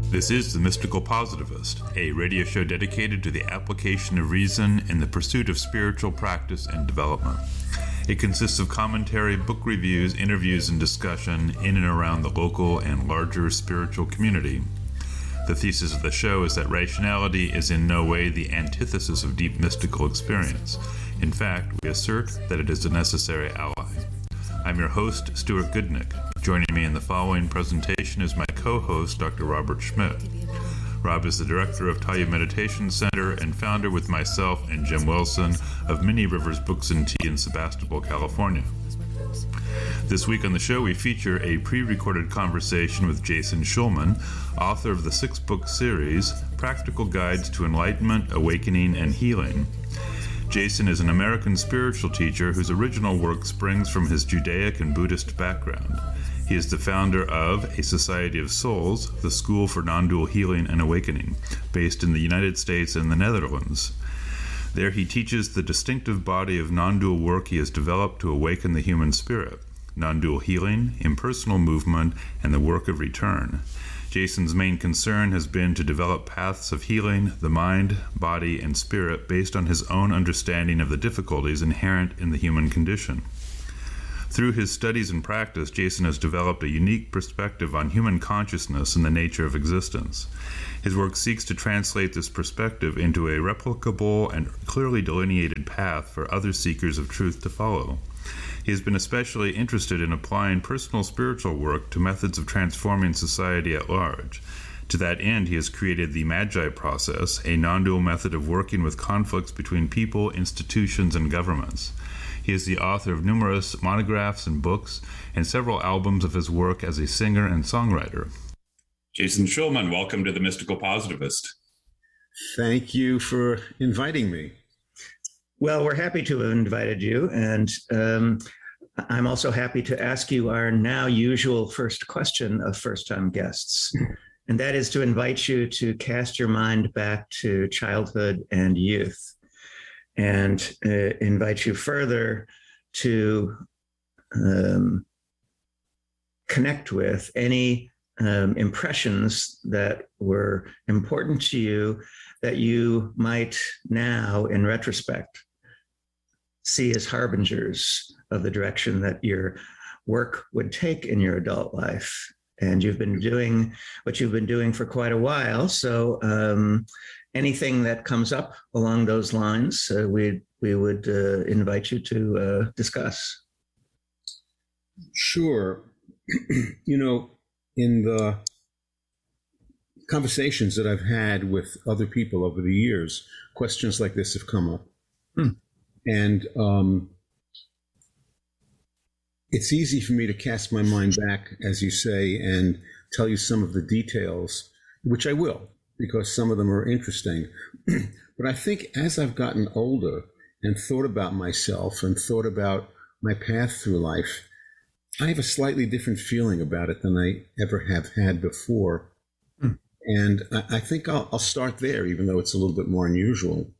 This is The Mystical Positivist, a radio show dedicated to the application of reason in the pursuit of spiritual practice and development. It consists of commentary, book reviews, interviews, and discussion in and around the local and larger spiritual community. The thesis of the show is that rationality is in no way the antithesis of deep mystical experience. In fact, we assert that it is a necessary ally. I'm your host, Stuart Goodnick. Joining me in the following presentation is my co-host, Dr. Robert Schmidt. Rob is the director of Talia Meditation Center and founder with myself and Jim Wilson of Many Rivers Books and Tea in Sebastopol, California. This week on the show, we feature a pre-recorded conversation with Jason Schulman, author of the 6-book series, Practical Guides to Enlightenment, Awakening, and Healing. Jason is an American spiritual teacher whose original work springs from his Judaic and Buddhist background. He is the founder of A Society of Souls, the School for Non-Dual Healing and Awakening, based in the United States and the Netherlands. There he teaches the distinctive body of non-dual work he has developed to awaken the human spirit, non-dual healing, impersonal movement, and the work of return. Jason's main concern has been to develop paths of healing the mind, body, and spirit based on his own understanding of the difficulties inherent in the human condition. Through his studies and practice, Jason has developed a unique perspective on human consciousness and the nature of existence. His work seeks to translate this perspective into a replicable and clearly delineated path for other seekers of truth to follow. He has been especially interested in applying personal spiritual work to methods of transforming society at large. To that end, he has created the Magi process, a non-dual method of working with conflicts between people, institutions, and governments. He is the author of numerous monographs and books, and several albums of his work as a singer and songwriter. Jason Schulman, welcome to The Mystical Positivist. Thank you for inviting me. Well, we're happy to have invited you, and I'm also happy to ask you our now usual first question of first-time guests, and that is to invite you to cast your mind back to childhood and youth, and invite you further to connect with any impressions that were important to you that you might now, in retrospect, see as harbingers of the direction that your work would take in your adult life. And you've been doing what you've been doing for quite a while. So anything that comes up along those lines, we would invite you to discuss. Sure. In the conversations that I've had with other people over the years, questions like this have come up. And it's easy for me to cast my mind back, as you say, and tell you some of the details, which I will, because some of them are interesting. But I think as I've gotten older and thought about myself and thought about my path through life, I have a slightly different feeling about it than I ever have had before. And I think I'll start there, even though it's a little bit more unusual.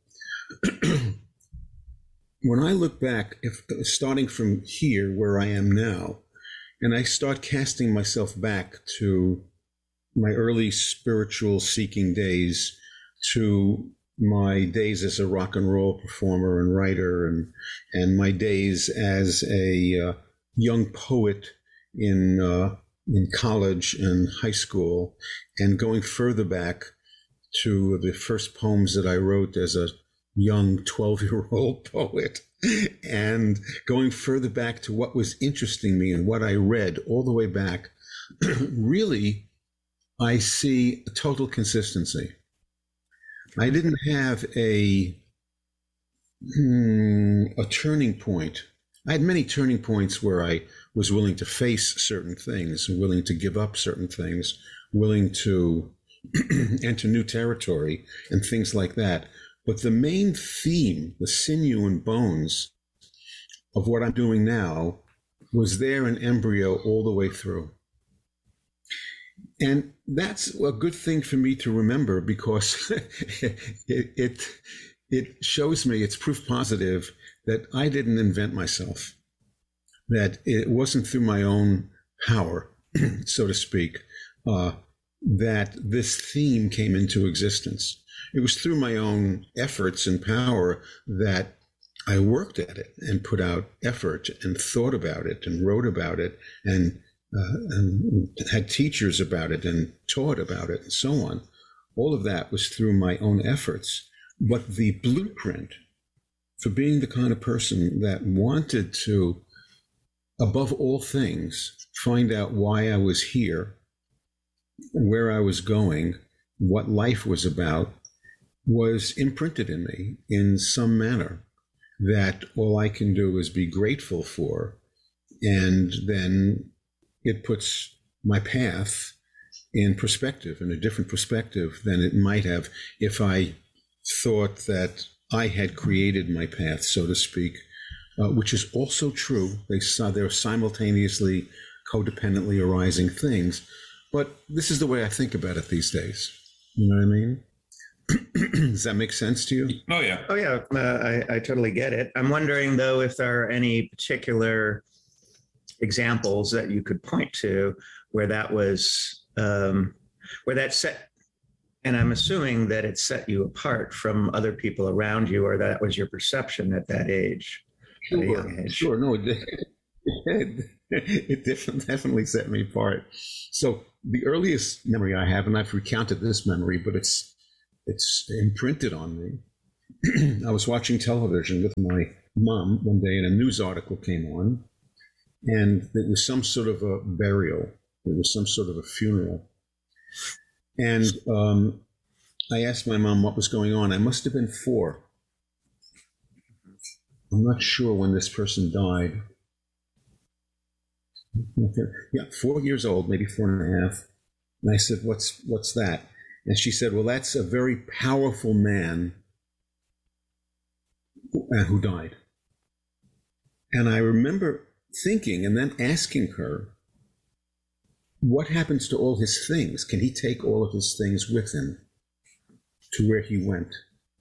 When I look back, starting from here where I am now, and I start casting myself back to my early spiritual seeking days, to my days as a rock and roll performer and writer, and my days as a young poet in college and high school, and going further back to the first poems that I wrote as a young 12-year-old poet, and going further back to what was interesting me and what I read all the way back, really, I see a total consistency. I didn't have a turning point. I had many turning points where I was willing to face certain things, willing to give up certain things, willing to enter new territory and things like that. But the main theme, the sinew and bones of what I'm doing now, was there in embryo all the way through. And that's a good thing for me to remember, because it shows me, it's proof positive that I didn't invent myself, that it wasn't through my own power, so to speak. that this theme came into existence. It was through my own efforts and power that I worked at it and put out effort and thought about it and wrote about it and had teachers about it and taught about it and so on. All of that was through my own efforts. But the blueprint for being the kind of person that wanted to, above all things, find out why I was here, where I was going, what life was about, was imprinted in me in some manner that all I can do is be grateful for. And then it puts my path in perspective, in a different perspective than it might have if I thought that I had created my path, so to speak, which is also true. They're simultaneously, codependently arising things. But this is the way I think about it these days. You know what I mean? Does that make sense to you? Oh, yeah. Oh, yeah. I totally get it. I'm wondering, though, if there are any particular examples that you could point to where that was, where that set, and I'm assuming that it set you apart from other people around you, or that was your perception at that age, at a young age. Sure. No, it definitely set me apart. So the earliest memory I have, and I've recounted this memory, but it's imprinted on me. I was watching television with my mom one day, and a news article came on, and it was some sort of a burial. It was some sort of a funeral. And I asked my mom what was going on. I must have been 4. I'm not sure when this person died. Yeah, 4 years old, maybe 4.5. And I said, what's that? And she said, well, that's a very powerful man who died. And I remember thinking and then asking her, what happens to all his things? Can he take all of his things with him to where he went?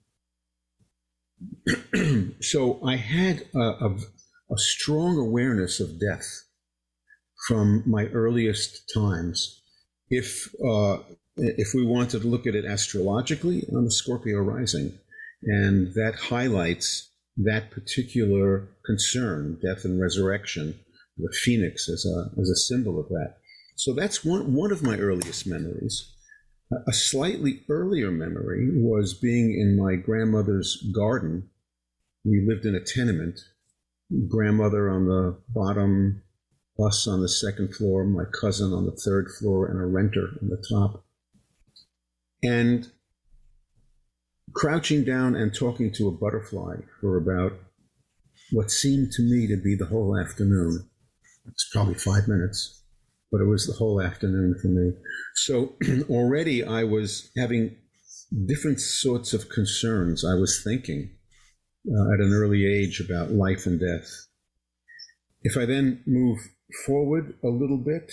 So I had a strong awareness of death from my earliest times. If we wanted to look at it astrologically, I'm a Scorpio rising, and that highlights that particular concern, death and resurrection, the phoenix as a symbol of that. So that's one of my earliest memories. A slightly earlier memory was being in my grandmother's garden. We lived in a tenement, grandmother on the bottom, us on the second floor, my cousin on the third floor, and a renter on the top. And crouching down and talking to a butterfly for about what seemed to me to be the whole afternoon. It's probably 5 minutes, but it was the whole afternoon for me. So already I was having different sorts of concerns. I was thinking at an early age about life and death. If I then move forward a little bit,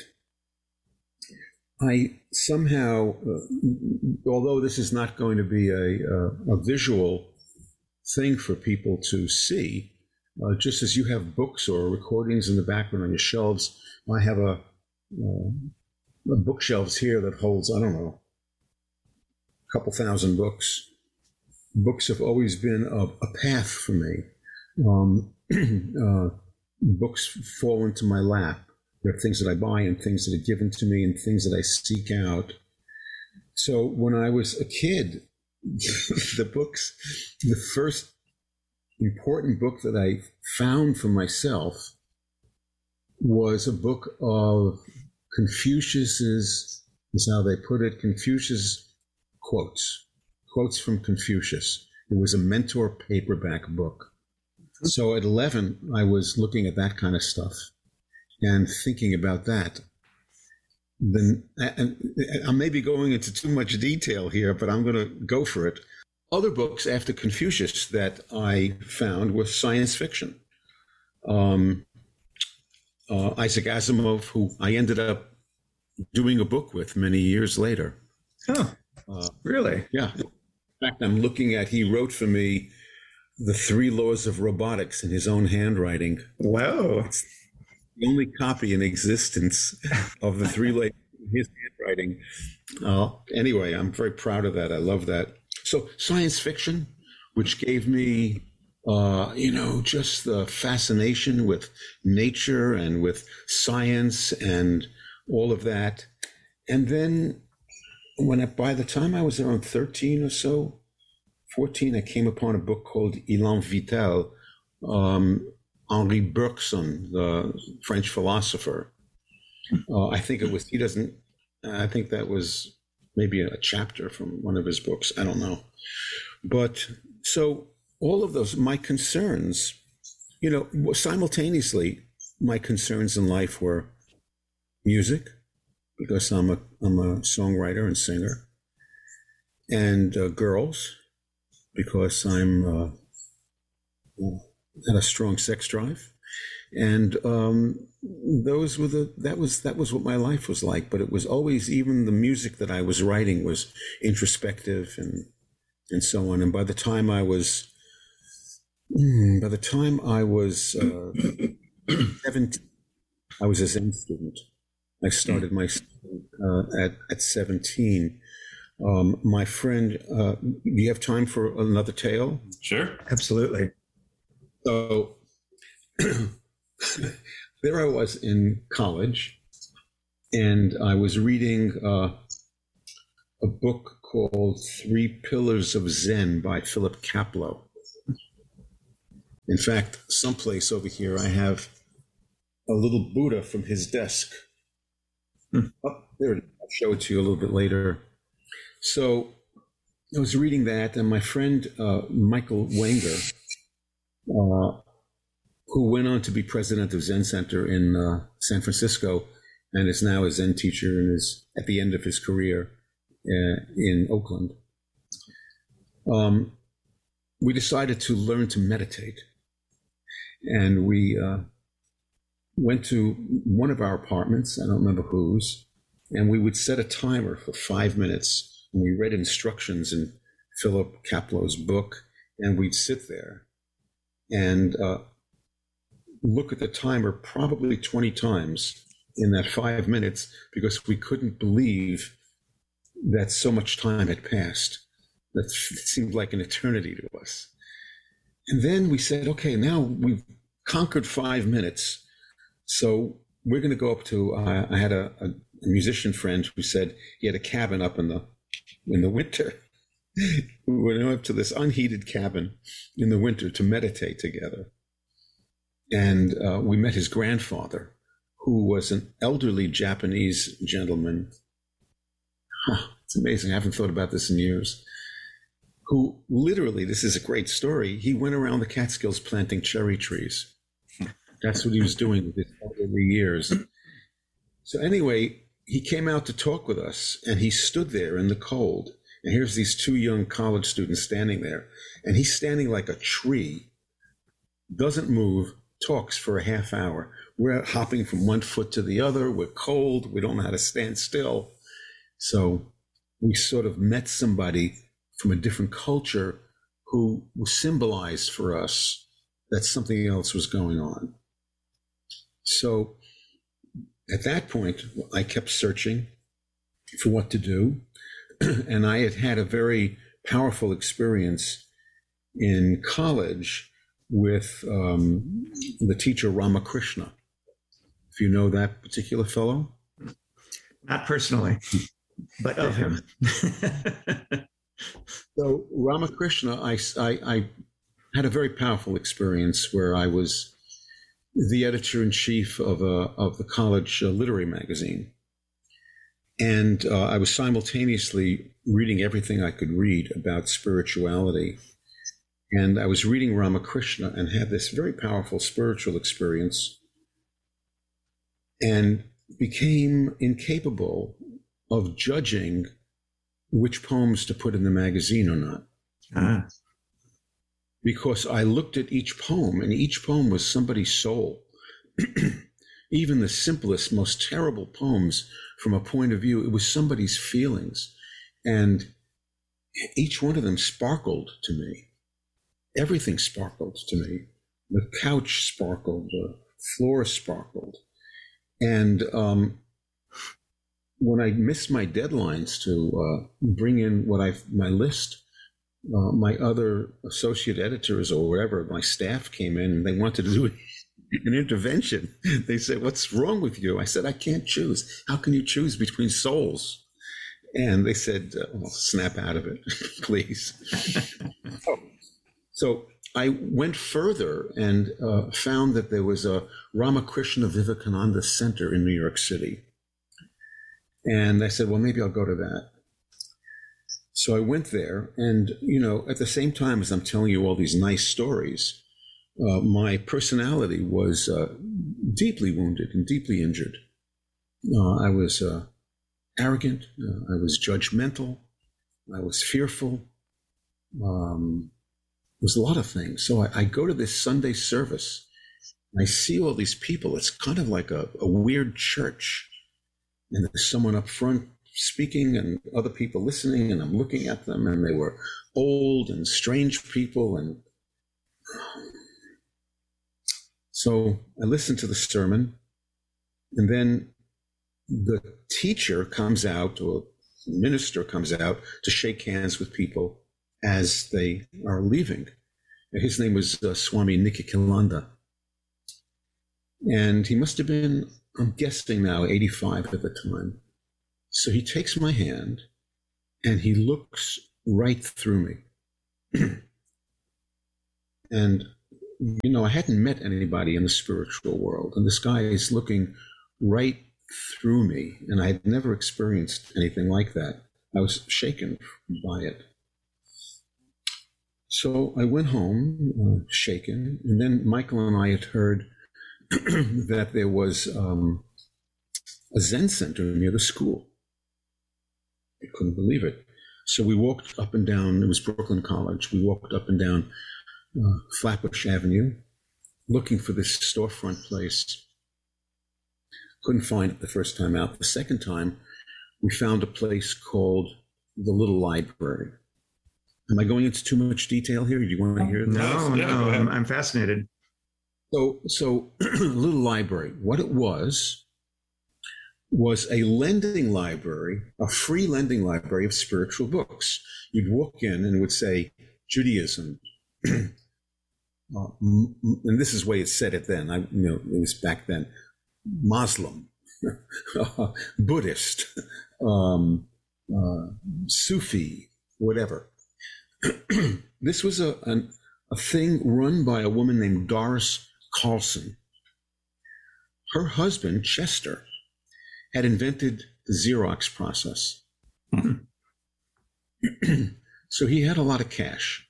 I somehow, although this is not going to be a visual thing for people to see, just as you have books or recordings in the background on your shelves, I have a bookshelves here that holds, I don't know, a couple thousand books. Books have always been a path for me. Books fall into my lap. There are things that I buy and things that are given to me and things that I seek out. So when I was a kid, the first important book that I found for myself was a book of Confucius's, is how they put it, Confucius quotes from Confucius. It was a Mentor paperback book. So at 11, I was looking at that kind of stuff and thinking about that. Then, and I may be going into too much detail here, but I'm going to go for it. Other books after Confucius that I found were science fiction. Isaac Asimov, who I ended up doing a book with many years later. Oh, really? Yeah. In fact, I'm looking at, he wrote for me The 3 Laws of Robotics in his own handwriting. Wow. It's the only copy in existence of the 3 his handwriting. Anyway, I'm very proud of that. I love that. So science fiction, which gave me, just the fascination with nature and with science and all of that. And then by the time I was around 13 or so, 14, I came upon a book called Elan Vital, Henri Bergson, the French philosopher. I think that was maybe a chapter from one of his books. I don't know. But so all of those, my concerns, simultaneously, my concerns in life were music, because I'm a songwriter and singer, and girls, because I'm had a strong sex drive, and that was what my life was like. But it was always, even the music that I was writing was introspective and so on. And by the time I was 17, I was a Zen student. I started my at 17. My friend, do you have time for another tale? Sure. Absolutely. So there I was in college, and I was reading a book called Three Pillars of Zen by Philip Kapleau. In fact, someplace over here, I have a little Buddha from his desk. Oh, there it is. I'll show it to you a little bit later. So I was reading that, and my friend Michael Wenger, who went on to be president of Zen Center in San Francisco, and is now a Zen teacher and is at the end of his career in Oakland. We decided to learn to meditate, and we went to one of our apartments, I don't remember whose, and we would set a timer for 5 minutes. And we read instructions in Philip Kapleau's book, and we'd sit there and look at the timer probably 20 times in that 5 minutes, because we couldn't believe that so much time had passed. That seemed like an eternity to us. And then we said, okay, now we've conquered 5 minutes. So we're going to go up to, I had a musician friend who said he had a cabin up in the winter. We went up to this unheated cabin in the winter to meditate together. And we met his grandfather, who was an elderly Japanese gentleman. It's amazing. I haven't thought about this in years. Who literally, this is a great story, he went around the Catskills planting cherry trees. That's what he was doing with his elderly years. So anyway, he came out to talk with us, and he stood there in the cold. And here's these two young college students standing there, and he's standing like a tree, doesn't move, talks for a half hour. We're hopping from one foot to the other. We're cold. We don't know how to stand still. So we sort of met somebody from a different culture who symbolized for us that something else was going on. So at that point, I kept searching for what to do. And I had had a very powerful experience in college with the teacher Ramakrishna. If you know that particular fellow. Not personally, but of him. So Ramakrishna, I had a very powerful experience where I was the editor-in-chief of the college literary magazine. And I was simultaneously reading everything I could read about spirituality. And I was reading Ramakrishna and had this very powerful spiritual experience, and became incapable of judging which poems to put in the magazine or not. Because I looked at each poem, and each poem was somebody's soul. Even the simplest, most terrible poems, from a point of view, it was somebody's feelings. And each one of them sparkled to me. Everything sparkled to me. The couch sparkled, the floor sparkled. And when I missed my deadlines to bring in my list, my other associate editors or wherever, my staff came in and they wanted to do an intervention. They said, "What's wrong with you?" I said, "I can't choose. How can you choose between souls?" And they said, "Well, snap out of it, please." So I went further and found that there was a Ramakrishna Vivekananda Center in New York City. And I said, well, maybe I'll go to that. So I went there, and, at the same time as I'm telling you all these nice stories, my personality was deeply wounded and deeply injured. I was arrogant. I was judgmental. I was fearful. It was a lot of things. So I go to this Sunday service, and I see all these people. It's kind of like a weird church. And there's someone up front speaking and other people listening, and I'm looking at them, and they were old and strange people. And so I listened to the sermon, and then the teacher comes out, or the minister comes out to shake hands with people as they are leaving. His name was Swami Nityananda. And he must have been, I'm guessing now, 85 at the time. So he takes my hand and he looks right through me. And, I hadn't met anybody in the spiritual world. And this guy is looking right through me. And I had never experienced anything like that. I was shaken by it. So I went home, shaken, and then Michael and I had heard that there was a Zen center near the school. I couldn't believe it. So we walked up and down, it was Brooklyn College, we walked up and down Flatbush Avenue, looking for this storefront place. Couldn't find it the first time out. The second time, we found a place called the Little Library. Am I going into too much detail here? Do you want to hear this? No, I'm fascinated. So Little Library, what it was a lending library, a free lending library of spiritual books. You'd walk in and it would say Judaism, and this is the way it said it then. It was back then. Muslim, Buddhist, Sufi, whatever. This was a thing run by a woman named Doris Carlson. Her husband, Chester, had invented the Xerox process. So he had a lot of cash,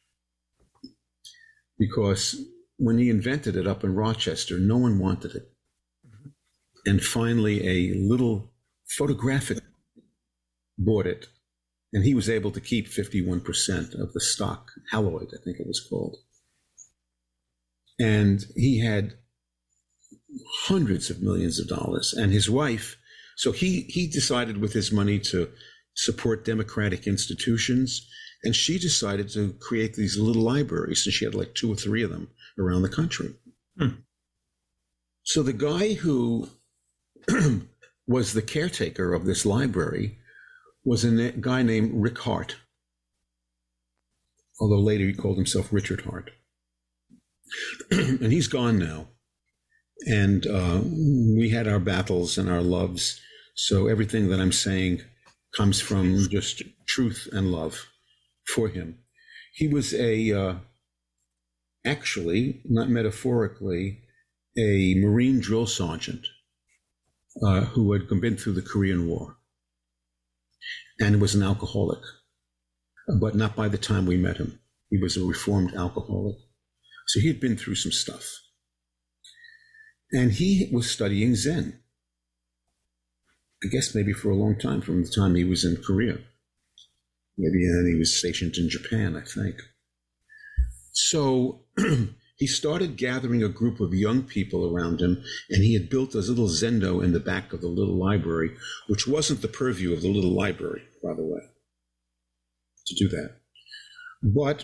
because when he invented it up in Rochester, no one wanted it. And finally, a little photographic bought it, and he was able to keep 51% of the stock. Haloid, I think it was called. And he had hundreds of millions of dollars. And his wife, so he decided with his money to support democratic institutions, and she decided to create these little libraries, and she had like 2 or 3 of them around the country. So the guy who was the caretaker of this library was a guy named Rick Hart, although later he called himself Richard Hart. And he's gone now. And we had our battles and our loves. So everything that I'm saying comes from just truth and love for him. He was actually, not metaphorically, a Marine drill sergeant who had been through the Korean War, and was an alcoholic, but not by the time we met him. He was a reformed alcoholic. So he had been through some stuff. And he was studying Zen, I guess maybe for a long time, from the time he was in Korea. Maybe then he was stationed in Japan, I think. So he started gathering a group of young people around him, and he had built a little zendo in the back of the little library, which wasn't the purview of the little library, by the way, to do that. But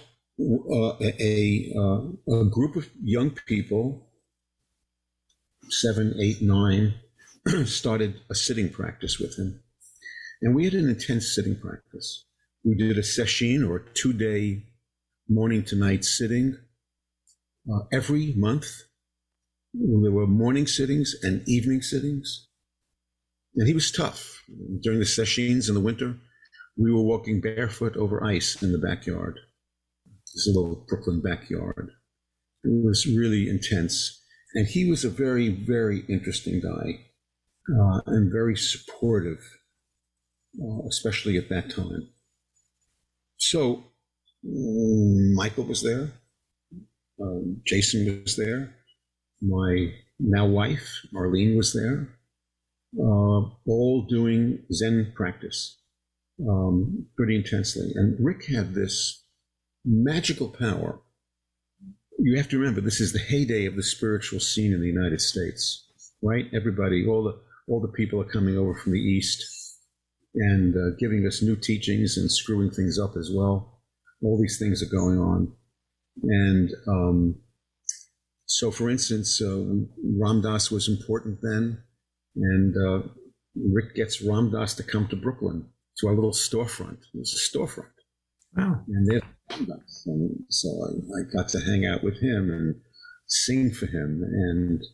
a group of young people, 7, 8, 9, started a sitting practice with him. And we had an intense sitting practice. We did a session, or a 2-day morning to night sitting every month. There were morning sittings and evening sittings. And he was tough. During the sessions in the winter, we were walking barefoot over ice in the backyard. This little Brooklyn backyard. It was really intense. And he was a very, very interesting guy and very supportive, especially at that time. So Michael was there. Jason was there. My now wife, Marlene, was there. All doing Zen practice pretty intensely. And Rick had this magical power. You have to remember, this is the heyday of the spiritual scene in the United States, right? Everybody, all the people are coming over from the East and giving us new teachings and screwing things up as well. All these things are going on. And so, for instance, Ram Dass was important then. And Rick gets Ram Dass to come to Brooklyn, to our little storefront. It was a storefront. Wow. And there's Ram Dass. And so I got to hang out with him and sing for him. And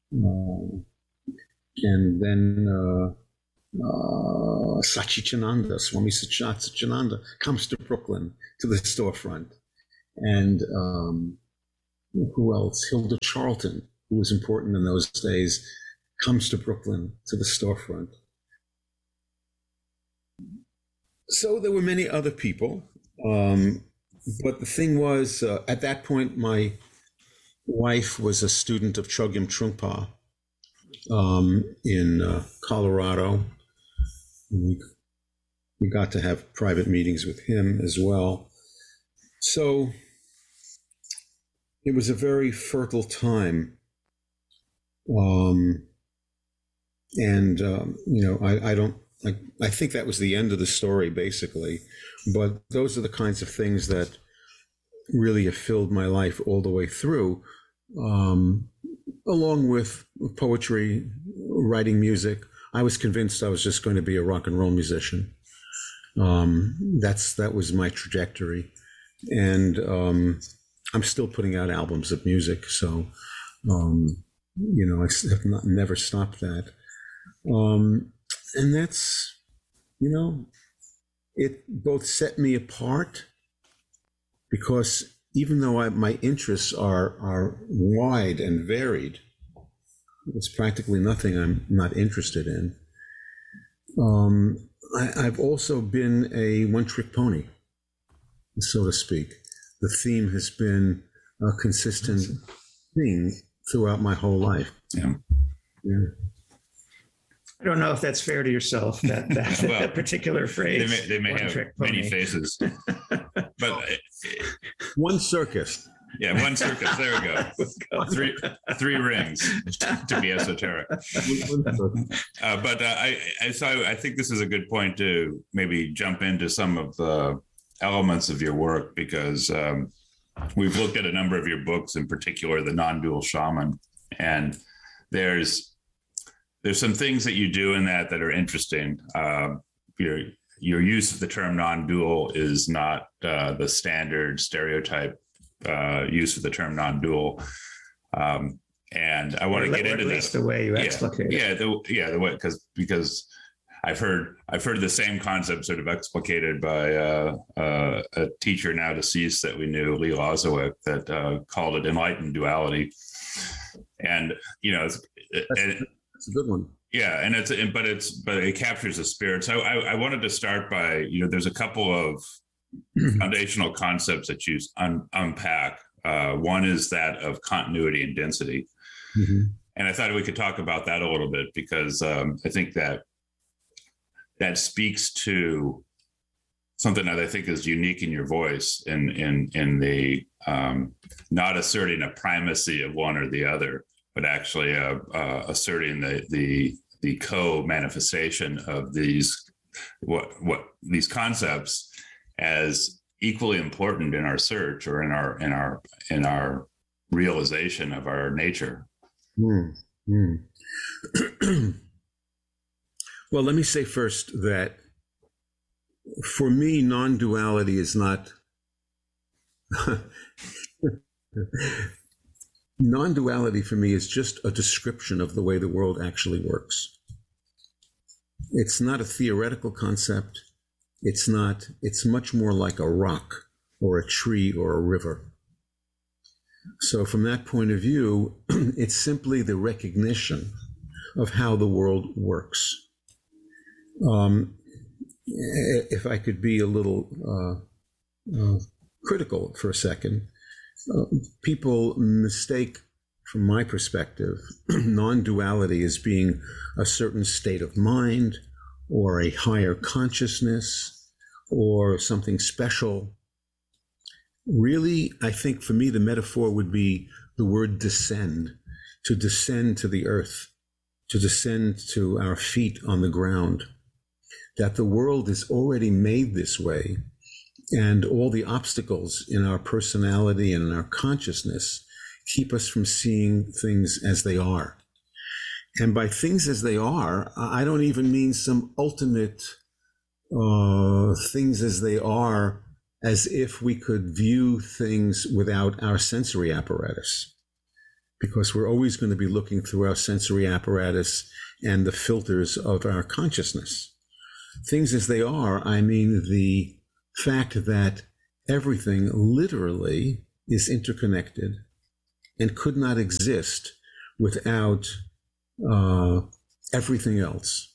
then Satchitananda, Swami Satchitananda, comes to Brooklyn, to the storefront. And who else? Hilda Charlton, who was important in those days, comes to Brooklyn, to the storefront. So there were many other people. But the thing was, at that point, my wife was a student of Chogyam Trungpa in Colorado. We got to have private meetings with him as well. So it was a very fertile time. I think that was the end of the story, basically. But those are the kinds of things that really have filled my life all the way through, along with poetry, writing music. I was convinced I was just going to be a rock and roll musician. That was my trajectory. And I'm still putting out albums of music. So, I have never stopped that. And that's, it both set me apart, because even though my interests are wide and varied, there's practically nothing I'm not interested in. I've also been a one-trick pony, so to speak. The theme has been a consistent thing throughout my whole life. Yeah. I don't know if that's fair to yourself, that well, that particular phrase. They may have many faces. But one circus. Yeah, one circus. There we go. Three rings to be esoteric. But I think this is a good point to maybe jump into some of the elements of your work, because we've looked at a number of your books, in particular the Non-Dual Shaman, and there's some things that you do in that are interesting. Your use of the term non-dual is not the standard stereotype use of the term non-dual. And I want to get into this. The way you explicate it. The way, because I've heard the same concept sort of explicated by a teacher now deceased that we knew, Lee Lozowick, that called it enlightened duality. And it's a good one. Yeah, and but it captures the spirit. So I wanted to start by, there's a couple of foundational concepts that you unpack. One is that of continuity and density. Mm-hmm. And I thought we could talk about that a little bit, because I think that speaks to something that I think is unique in your voice, in the not asserting a primacy of one or the other, but actually asserting the co-manifestation of these these concepts as equally important in our search, or in our realization of our nature. Well, let me say first that For me, non-duality is not. Non-duality for me is just a description of the way the world actually works. It's not a theoretical concept. It's much more like a rock or a tree or a river. So from that point of view, it's simply the recognition of how the world works. If I could be a little critical for a second, people mistake, from my perspective, non-duality as being a certain state of mind or a higher consciousness or something special. Really, I think for me, the metaphor would be the word descend, to descend to the earth, to descend to our feet on the ground, that the world is already made this way, and all the obstacles in our personality and in our consciousness keep us from seeing things as they are. And by things as they are, I don't even mean some ultimate things as they are, as if we could view things without our sensory apparatus, because we're always going to be looking through our sensory apparatus and the filters of our consciousness. Things as they are, I mean the fact that everything literally is interconnected and could not exist without everything else,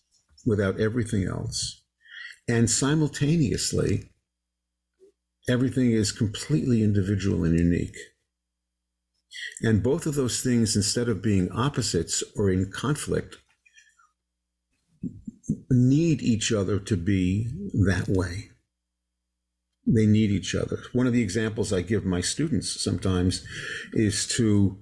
And simultaneously, everything is completely individual and unique. And both of those things, instead of being opposites or in conflict, need each other to be that way. They need each other. One of the examples I give my students sometimes is to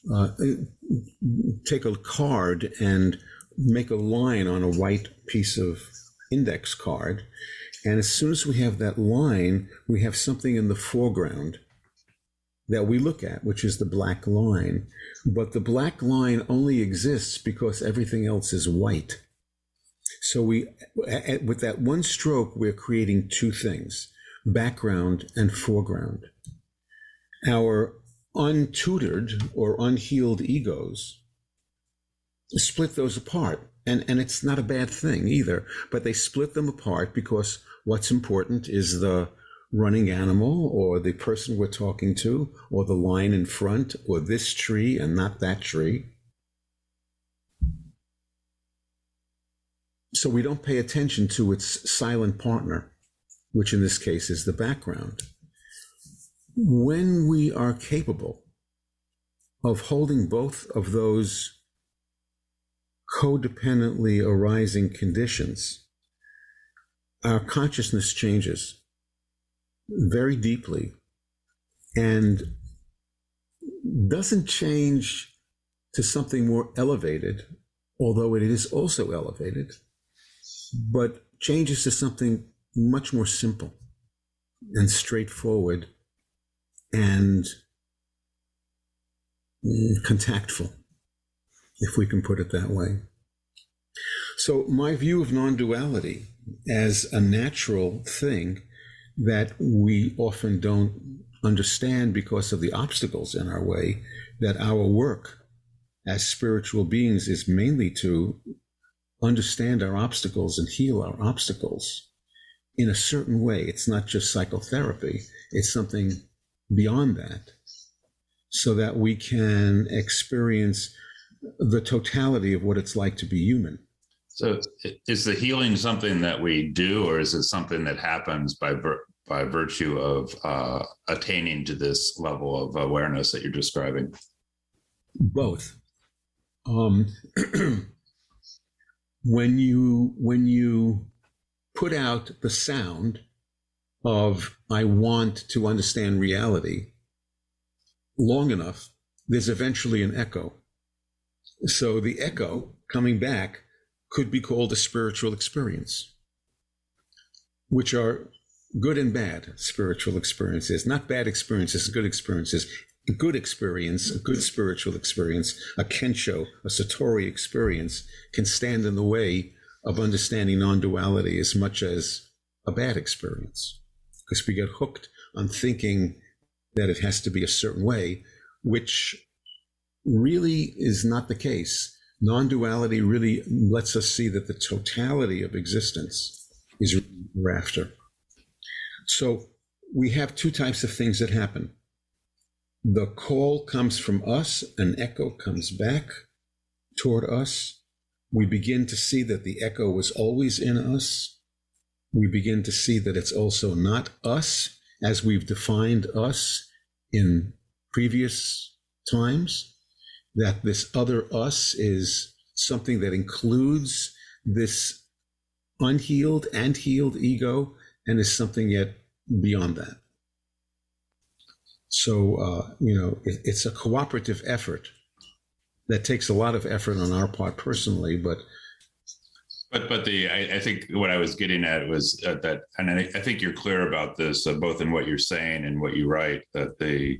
take a card and make a line on a white piece of index card. And as soon as we have that line, we have something in the foreground that we look at, which is the black line. But the black line only exists because everything else is white. So with that one stroke, we're creating two things: background and foreground. Our untutored or unhealed egos split those apart. And it's not a bad thing either, but they split them apart because what's important is the running animal or the person we're talking to or the line in front or this tree and not that tree. So we don't pay attention to its silent partner, which in this case is the background. When we are capable of holding both of those codependently arising conditions, our consciousness changes very deeply and doesn't change to something more elevated, although it is also elevated, but changes to something much more simple and straightforward and contactful, if we can put it that way. So my view of non-duality as a natural thing that we often don't understand because of the obstacles in our way, that our work as spiritual beings is mainly to understand our obstacles and heal our obstacles in a certain way. It's not just psychotherapy, it's something beyond that, so that we can experience the totality of what it's like to be human. So is the healing something that we do, or is it something that happens by virtue of attaining to this level of awareness that you're describing? Both. When you put out the sound of "I want to understand reality" long enough, there's eventually an echo. So the echo coming back could be called a spiritual experience, which are good and bad spiritual experiences, not bad experiences, good experiences. A good experience, a good spiritual experience, a kensho, a satori experience can stand in the way of understanding non-duality as much as a bad experience, because we get hooked on thinking that it has to be a certain way, which really is not the case. Non-duality really lets us see that the totality of existence is we're after. So we have two types of things that happen. The call comes from us, an echo comes back toward us. We begin to see that the echo was always in us. We begin to see that it's also not us as we've defined us in previous times, that this other us is something that includes this unhealed and healed ego and is something yet beyond that. So, it's a cooperative effort that takes a lot of effort on our part personally, but I think what I was getting at was that, and I think you're clear about this, both in what you're saying and what you write, that the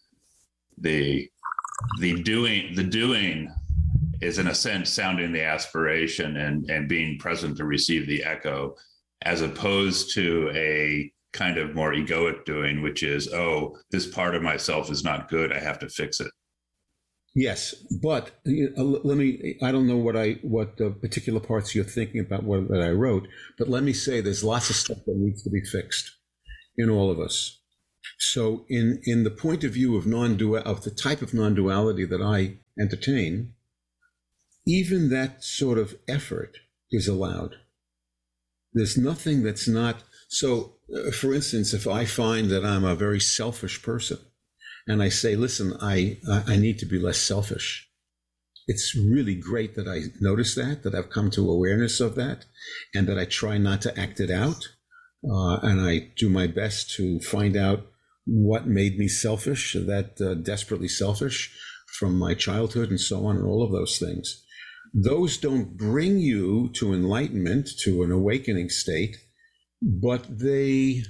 doing is in a sense sounding the aspiration and being present to receive the echo, as opposed to a kind of more egoic doing, which is, oh, this part of myself is not good, I have to fix it. Yes, but I don't know what the particular parts you're thinking about that I wrote, but let me say there's lots of stuff that needs to be fixed in all of us. So in the point of view of the type of non-duality that I entertain, even that sort of effort is allowed. There's nothing that's not. So, for instance, if I find that I'm a very selfish person, and I say, listen, I need to be less selfish. It's really great that I notice that I've come to awareness of that, and that I try not to act it out. And I do my best to find out what made me selfish, desperately selfish from my childhood and so on, and all of those things. Those don't bring you to enlightenment, to an awakening state, but they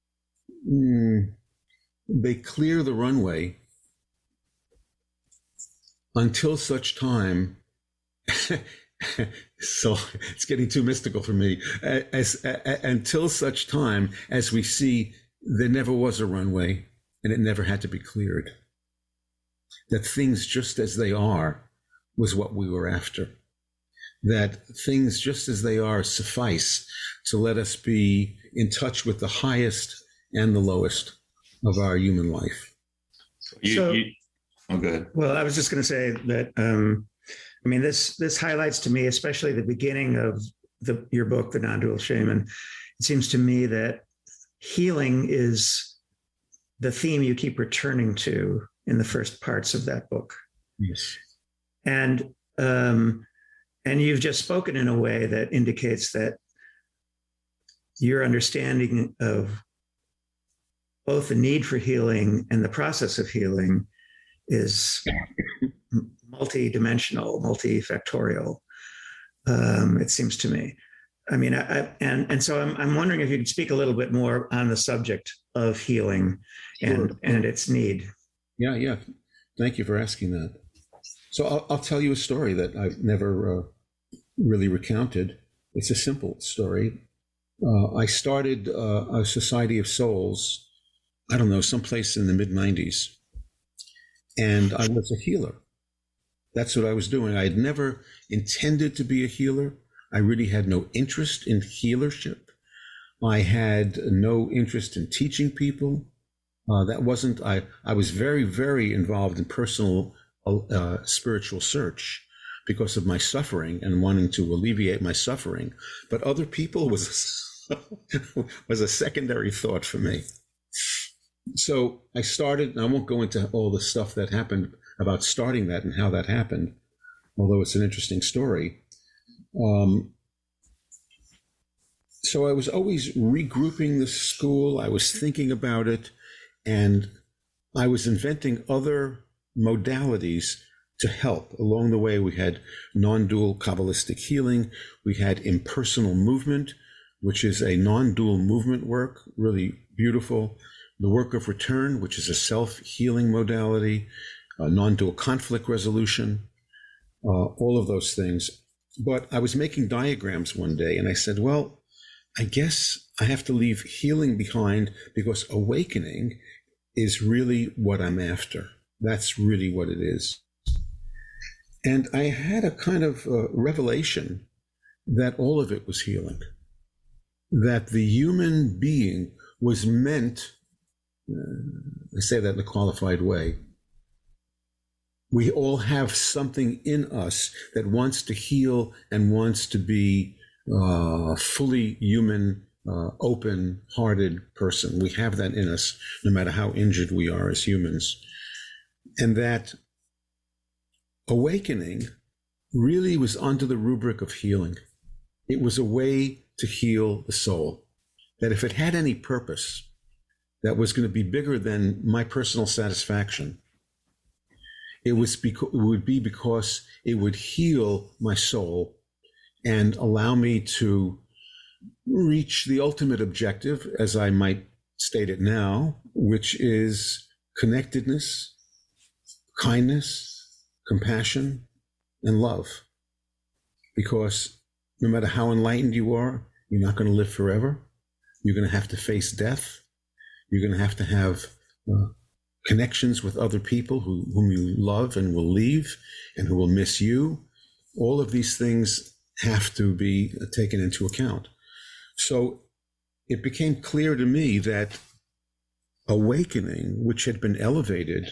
clear the runway until such time. So it's getting too mystical for me. Until such time as we see there never was a runway and it never had to be cleared. That things just as they are was what we were after. That things just as they are suffice to let us be in touch with the highest and the lowest of our human life. Oh, good. Well, I was just going to say that, this highlights to me, especially the beginning of your book, The Non-Dual Shaman. It seems to me that healing is the theme you keep returning to in the first parts of that book. Yes. And you've just spoken in a way that indicates that your understanding of both the need for healing and the process of healing is multi-dimensional, multifactorial. It seems to me. So I'm wondering if you could speak a little bit more on the subject of healing and its need. Yeah. Thank you for asking that. So I'll tell you a story that I've never really recounted. It's a simple story. I started a Society of Souls, I don't know, someplace in the mid-90s. And I was a healer. That's what I was doing. I had never intended to be a healer. I really had no interest in healership. I had no interest in teaching people. I was very, very involved in personal spiritual search because of my suffering and wanting to alleviate my suffering. But other people was a secondary thought for me. So I started, and I won't go into all the stuff that happened about starting that and how that happened, although it's an interesting story. So I was always regrouping the school. I was thinking about it, and I was inventing other modalities to help. Along the way, we had non-dual Kabbalistic healing. We had impersonal movement, which is a non-dual movement work, really beautiful. The work of return, which is a self-healing modality, non-dual conflict resolution, all of those things. But I was making diagrams one day, and I said, well, I guess I have to leave healing behind, because awakening is really what I'm after. That's really what it is. And I had a kind of revelation that all of it was healing, that the human being was meant, I say that in a qualified way, we all have something in us that wants to heal and wants to be fully human, open-hearted person. We have that in us, no matter how injured we are as humans. And that awakening really was under the rubric of healing. It was a way to heal the soul, that if it had any purpose that was going to be bigger than my personal satisfaction, it would be because it would heal my soul and allow me to reach the ultimate objective, as I might state it now, which is connectedness, kindness, compassion, and love. Because no matter how enlightened you are, you're not going to live forever. You're going to have to face death. You're going to have connections with other people whom you love and will leave and who will miss you. All of these things have to be taken into account. So it became clear to me that awakening, which had been elevated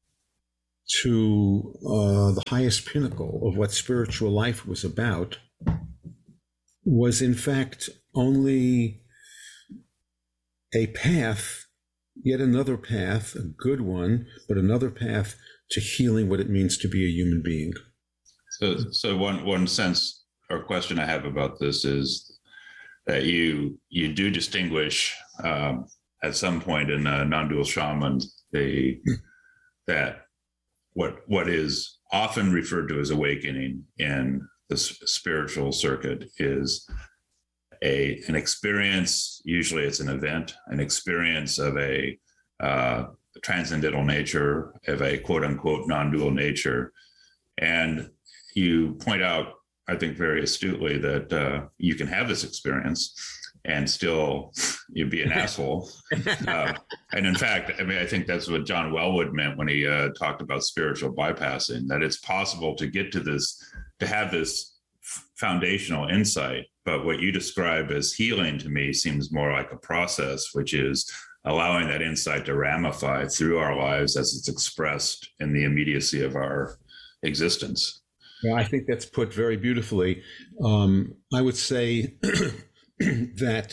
to the highest pinnacle of what spiritual life was about, was in fact only a path, yet another path, a good one, but another path to healing what it means to be a human being. So one sense or question I have about this is that you do distinguish at some point in non-dual shaman that what is often referred to as awakening in the spiritual circuit is an experience. Usually it's an event, an experience of a transcendental nature, of a quote unquote non-dual nature. And you point out, I think very astutely, that you can have this experience and still you'd be an asshole. And in fact, I mean, I think that's what John Wellwood meant when he talked about spiritual bypassing, that it's possible to get to this, to have this foundational insight. But what you describe as healing to me seems more like a process, which is allowing that insight to ramify through our lives as it's expressed in the immediacy of our existence. Yeah, I think that's put very beautifully. I would say that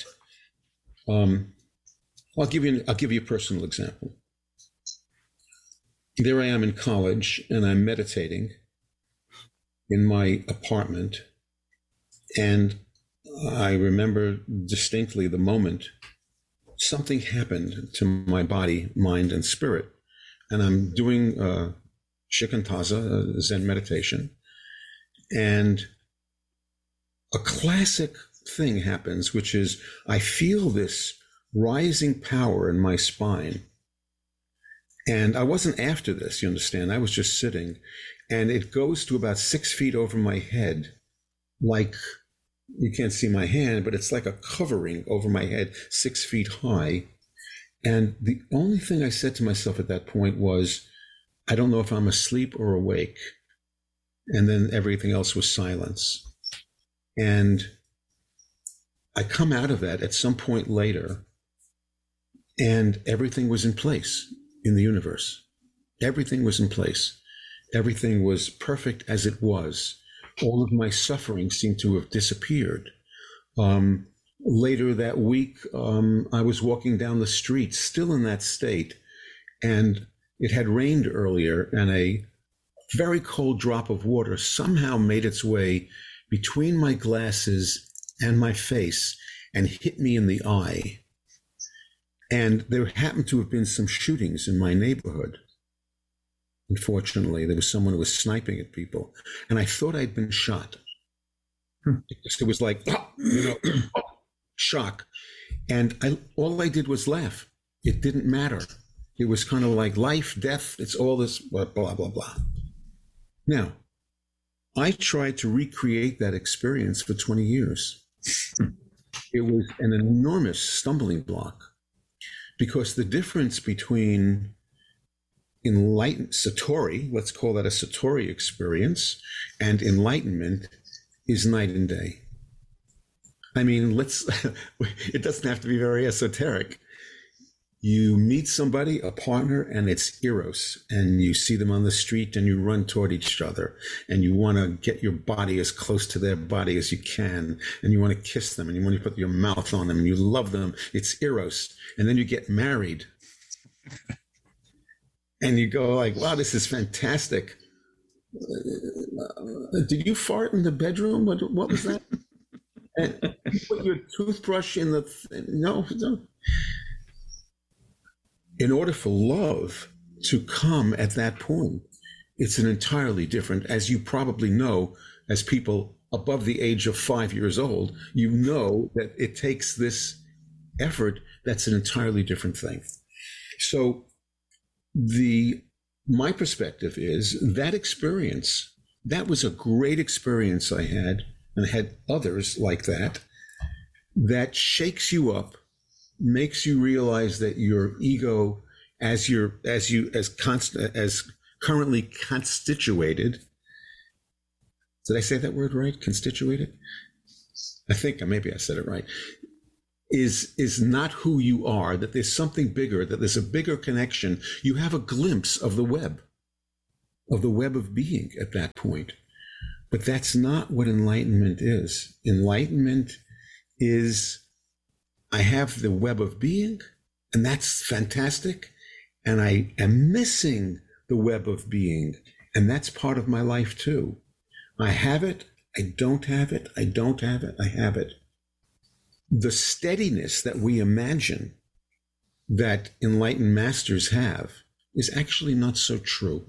I'll give you a personal example. There I am in college, and I'm meditating in my apartment, and I remember distinctly the moment something happened to my body, mind, and spirit, and I'm doing shikantaza, Zen meditation, and a classic thing happens, which is I feel this rising power in my spine. And I wasn't after this, you understand? I was just sitting, and it goes to about 6 feet over my head, like you can't see my hand, but it's like a covering over my head, 6 feet high. And the only thing I said to myself at that point was, I don't know if I'm asleep or awake. And then everything else was silence. And I come out of that at some point later, and everything was in place in the universe. Everything was in place. Everything was perfect as it was. All of my suffering seemed to have disappeared. Later that week, I was walking down the street, still in that state, and it had rained earlier, and a very cold drop of water somehow made its way between my glasses and my face and hit me in the eye. And there happened to have been some shootings in my neighborhood. Unfortunately, there was someone who was sniping at people, and I thought I'd been shot. It was like, shock. And all I did was laugh. It didn't matter. It was kind of like life, death, it's all this, blah, blah, blah, blah. Now, I tried to recreate that experience for 20 years. it was an enormous stumbling block, because the difference between enlightened Satori, let's call that a Satori experience, and enlightenment is night and day. I mean, it doesn't have to be very esoteric. You meet somebody, a partner, and it's eros, and you see them on the street and you run toward each other, and you want to get your body as close to their body as you can, and you want to kiss them, and you want to put your mouth on them, and you love them. It's eros. And then you get married and you go like, wow, this is fantastic. Did you fart in the bedroom? What was that? And you put your toothbrush in the, no. In order for love to come at that point, it's an entirely different, as you probably know, as people above the age of 5 years old, you know that it takes this effort. That's an entirely different thing. So my perspective is that experience, that was a great experience I had, and I had others like that shakes you up, makes you realize that your ego, as currently constituted. Did I say that word right? Constituted? I think maybe I said it right. Is not who you are, that there's something bigger, that there's a bigger connection. You have a glimpse of the web of being at that point. But that's not what enlightenment is. Enlightenment is, I have the web of being, and that's fantastic. And I am missing the web of being, and that's part of my life too. I have it, I don't have it, I don't have it, I have it. The steadiness that we imagine that enlightened masters have is actually not so true.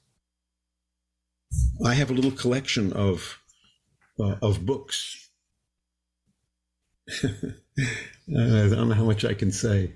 I have a little collection of books. I don't know how much I can say.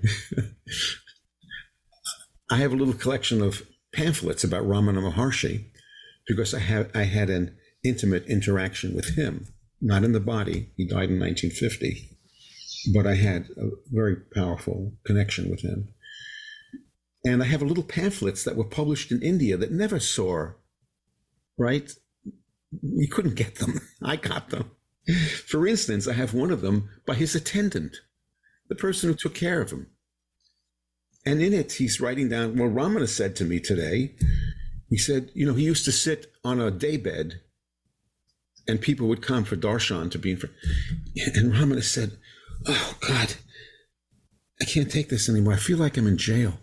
I have a little collection of pamphlets about Ramana Maharshi because I had an intimate interaction with him, not in the body. He died in 1950, but I had a very powerful connection with him. And I have little pamphlets that were published in India that never saw, right? You couldn't get them. I got them. For instance, I have one of them by his attendant, the person who took care of him. And in it, he's writing down, well, Ramana said to me today, he said, he used to sit on a daybed and people would come for darshan to be in front. And Ramana said, oh, God, I can't take this anymore. I feel like I'm in jail.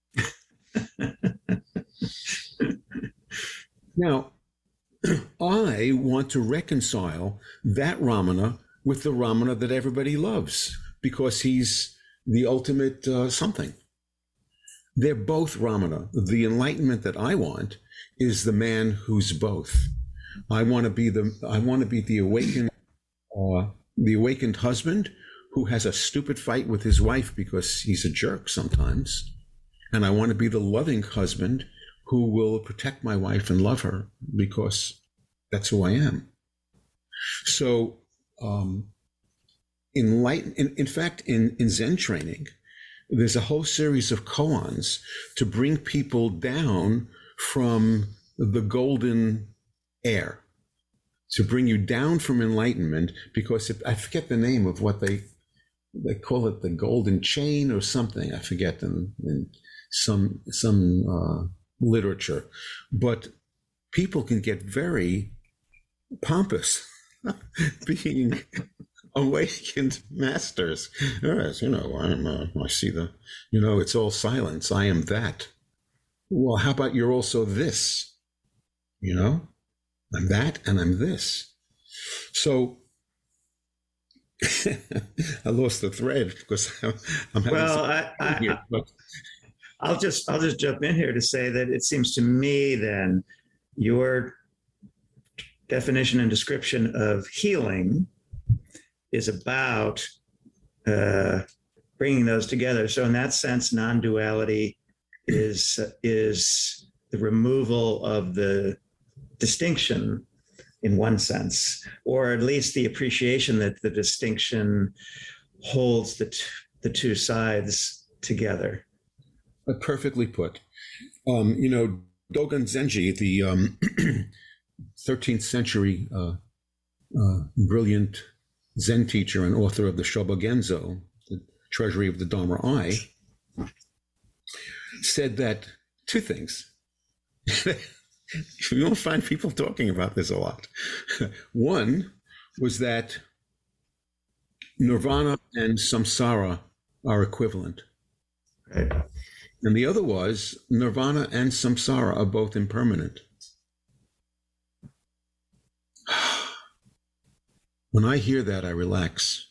Now, I want to reconcile that Ramana with the Ramana that everybody loves because he's the ultimate something. They're both Ramana. The enlightenment that I want is the man who's both. I want to be the awakened husband who has a stupid fight with his wife because he's a jerk sometimes. And I want to be the loving husband who will protect my wife and love her because that's who I am. So, in fact, in Zen training, there's a whole series of koans to bring people down from the golden air, to bring you down from enlightenment, because I forget the name of what they call it, the golden chain or something. I forget in some literature, but people can get very pompous being awakened masters. Yes, I see it's all silence. I am that. Well, how about you're also this? I'm that and I'm this. So I lost the thread because I'm having here, but I'll just jump in here to say that it seems to me then your definition and description of healing is about bringing those together. So in that sense, non-duality is the removal of the distinction in one sense, or at least the appreciation that the distinction holds the two sides together. Perfectly put. Dogen Zenji, the 13th century brilliant Zen teacher and author of the Shobogenzo, the Treasury of the Dharma Eye, said that two things. You don't find people talking about this a lot. One was that nirvana and samsara are equivalent. Right. And the other was nirvana and samsara are both impermanent. When I hear that, I relax.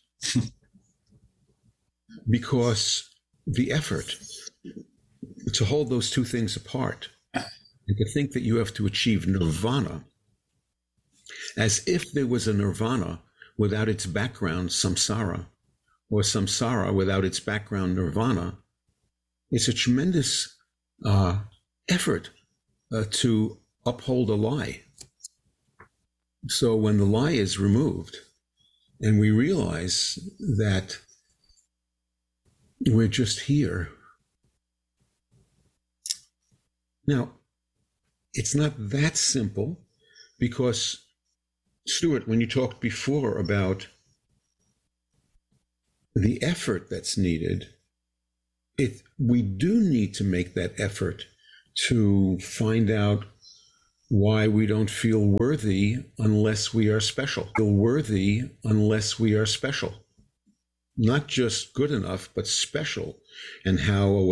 Because the effort to hold those two things apart and to think that you have to achieve nirvana as if there was a nirvana without its background samsara, or samsara without its background nirvana, it's a tremendous effort to uphold a lie. So when the lie is removed and we realize that we're just here. Now, it's not that simple because, Stuart, when you talked before about the effort that's needed, we do need to make that effort to find out why we don't feel worthy unless we are special. Feel worthy unless we are special. Not just good enough, but special. And how